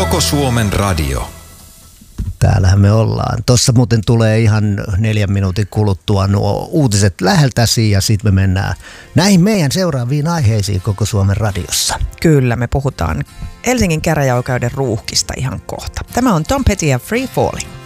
Koko Suomen radio. Täällähän me ollaan. Tuossa muuten tulee ihan 4 minuutin kuluttua nuo uutiset läheltäsi ja sitten me mennään näihin meidän seuraaviin aiheisiin Koko Suomen radiossa. Kyllä, me puhutaan Helsingin käräjäoikeuden ruuhkista ihan kohta. Tämä on Tom Petty ja Free Falling.